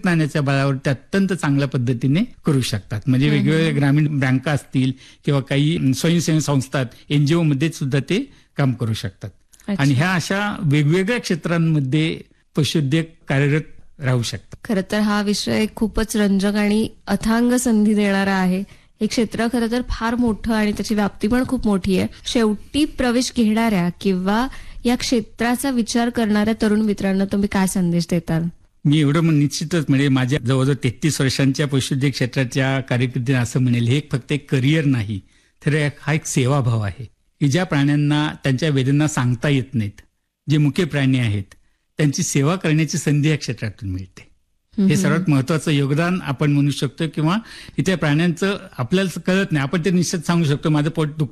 तंत्रज्ञानाच्या बळावर ते अत्यंत चांगल्या पद्धतीने करू शकतात. म्हणजे वेगवेगळ्या ग्रामीण बँका असतील किंवा काही स्वयंसेवी संस्था NGO मध्ये सुद्धा ते काम करू शकतात. आणि ह्या अशा वेगवेगळ्या क्षेत्रांमध्ये पशुउद्योग कार्यरत राहू शकतात. खरं तर हा विषय खूपच रंजक आणि अथांग संधी देणारा आहे. हे क्षेत्र खरं तर फार मोठं आणि त्याची व्याप्ती पण खूप मोठी आहे. शेवटी प्रवेश घेणाऱ्या किंवा या क्षेत्राचा विचार करणाऱ्या तरुण मित्रांना तुम्ही काय संदेश देताल? मी एवढं निश्चितच म्हणजे माझ्या जवळजवळ 33 वर्षांच्या पशुउद्योग क्षेत्राच्या कार्यकिर्दीने असं म्हणेल, हे फक्त एक करिअर नाही, तर हा एक सेवाभाव आहे की ज्या प्राण्यांना त्यांच्या वेदना सांगता येत नाहीत, जे मुके प्राणी आहेत, त्यांची सेवा करण्याची संधी या क्षेत्रातून मिळते. हे सर्वात महत्वाचं योगदान आपण म्हणू शकतो. किंवा इथे प्राण्यांचं आपल्याला कळत नाही, आपण ते निश्चित सांगू शकतो, माझं पोट